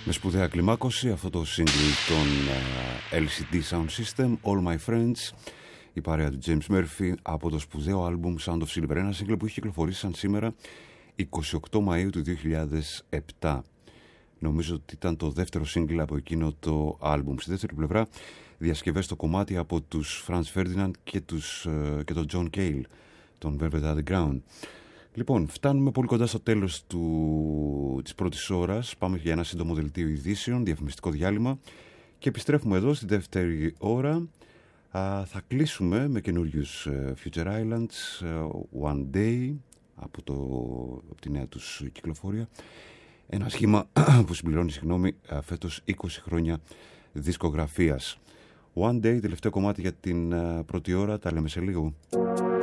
Με σπουδαία κλιμάκωση αυτό το single των LCD Sound System, All My Friends, η παρέα του James Murphy από το σπουδαίο άλμπουμ Sound of Silver, ένα single που έχει κυκλοφορήσει σαν σήμερα 28 Μαΐου του 2007. Νομίζω ότι ήταν το δεύτερο single από εκείνο το άλμπουμ. Στη δεύτερη πλευρά διασκευές στο κομμάτι από τους Franz Ferdinand και τον John Cale, τον Velvet Underground. Λοιπόν, φτάνουμε πολύ κοντά στο τέλος της πρώτης ώρας. Πάμε για ένα σύντομο δελτίο ειδήσεων, διαφημιστικό διάλειμμα και επιστρέφουμε εδώ στη δεύτερη ώρα. Θα κλείσουμε με καινούριους Future Islands, One Day, από τη νέα τους κυκλοφορία. Ένα σχήμα που συμπληρώνει, φέτος 20 χρόνια δισκογραφίας. One Day, τελευταίο κομμάτι για την πρώτη ώρα. Τα λέμε σε λίγο.